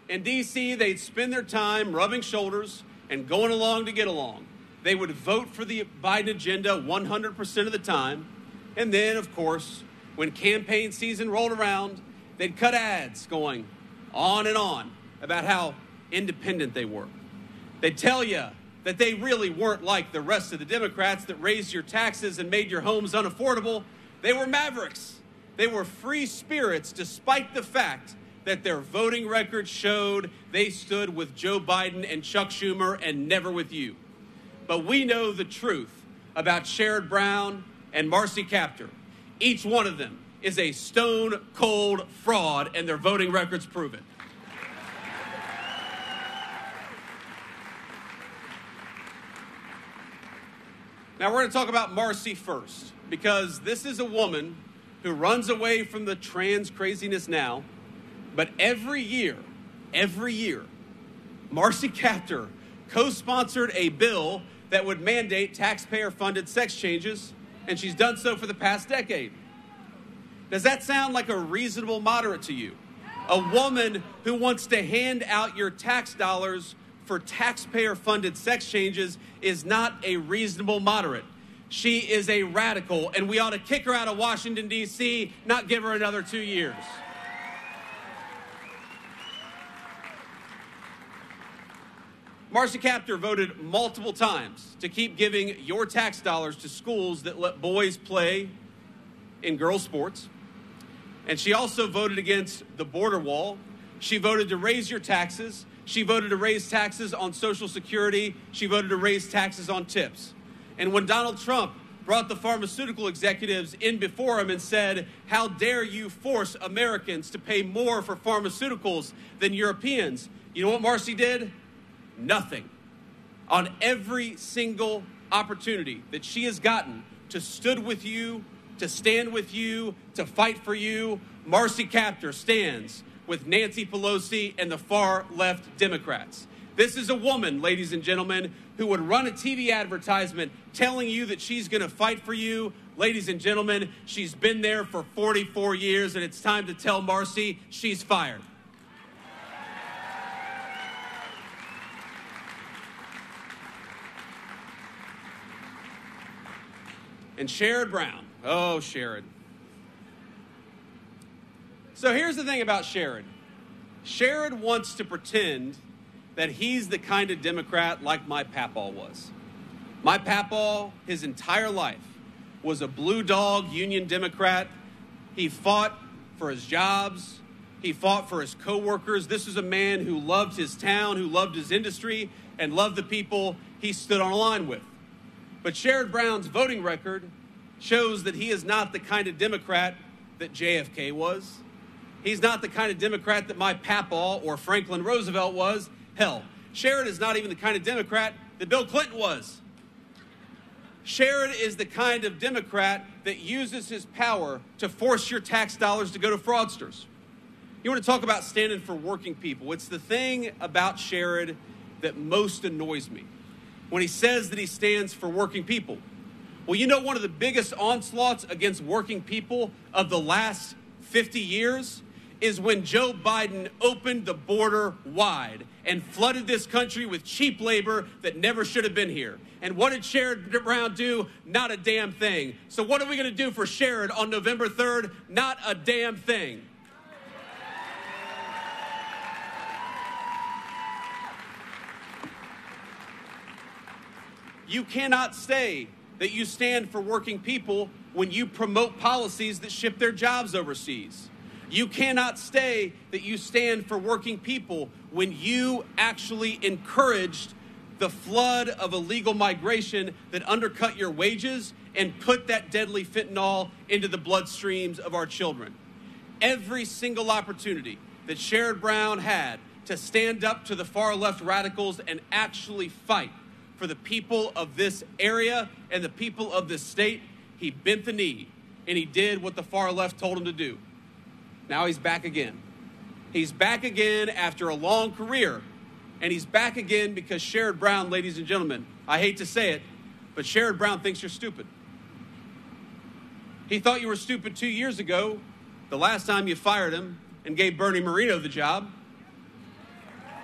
In D.C., they'd spend their time rubbing shoulders and going along to get along. They would vote for the Biden agenda 100% of the time. And then, of course, when campaign season rolled around, they'd cut ads going on and on about how independent they were. They'd tell you that they really weren't like the rest of the Democrats that raised your taxes and made your homes unaffordable. They were mavericks. They were free spirits, despite the fact that their voting record showed they stood with Joe Biden and Chuck Schumer and never with you. But we know the truth about Sherrod Brown and Marcy Kaptur. Each one of them is a stone-cold fraud, and their voting records prove it. Now, we're going to talk about Marcy first, because this is a woman who runs away from the trans craziness now. But every year, Marcy Kaptur co-sponsored a bill that would mandate taxpayer-funded sex changes, and she's done so for the past decade. Does that sound like a reasonable moderate to you? A woman who wants to hand out your tax dollars for taxpayer-funded sex changes is not a reasonable moderate. She is a radical, and we ought to kick her out of Washington, D.C., not give her another 2 years. Marcy Kaptur voted multiple times to keep giving your tax dollars to schools that let boys play in girls' sports. And she also voted against the border wall. She voted to raise your taxes. She voted to raise taxes on Social Security. She voted to raise taxes on tips. And when Donald Trump brought the pharmaceutical executives in before him and said, "How dare you force Americans to pay more for pharmaceuticals than Europeans?" You know what Marcy did? Nothing. On every single opportunity that she has gotten to stood with you, to stand with you, to fight for you, Marcy Kaptur stands with Nancy Pelosi and the far-left Democrats. This is a woman, ladies and gentlemen, who would run a TV advertisement telling you that she's going to fight for you. Ladies and gentlemen, she's been there for 44 years, and it's time to tell Marcy she's fired. And Sherrod Brown. Oh, Sherrod. So here's the thing about Sherrod. Sherrod wants to pretend that he's the kind of Democrat like my papaw was. My papaw, his entire life, was a blue dog union Democrat. He fought for his jobs. He fought for his coworkers. This is a man who loved his town, who loved his industry, and loved the people he stood on a line with. But Sherrod Brown's voting record shows that he is not the kind of Democrat that JFK was. He's not the kind of Democrat that my papaw or Franklin Roosevelt was. Hell, Sherrod is not even the kind of Democrat that Bill Clinton was. Sherrod is the kind of Democrat that uses his power to force your tax dollars to go to fraudsters. You want to talk about standing for working people? It's the thing about Sherrod that most annoys me. When he says that he stands for working people. Well, you know, one of the biggest onslaughts against working people of the last 50 years is when Joe Biden opened the border wide and flooded this country with cheap labor that never should have been here. And what did Sherrod Brown do? Not a damn thing. So what are we going to do for Sherrod on November 3rd? Not a damn thing. You cannot say that you stand for working people when you promote policies that ship their jobs overseas. You cannot say that you stand for working people when you actually encouraged the flood of illegal migration that undercut your wages and put that deadly fentanyl into the bloodstreams of our children. Every single opportunity that Sherrod Brown had to stand up to the far-left radicals and actually fight for the people of this area and the people of this state, he bent the knee, and he did what the far left told him to do. Now he's back again. He's back again after a long career, and he's back again because Sherrod Brown, ladies and gentlemen, I hate to say it, but Sherrod Brown thinks you're stupid. He thought you were stupid 2 years ago, the last time you fired him and gave Bernie Moreno the job.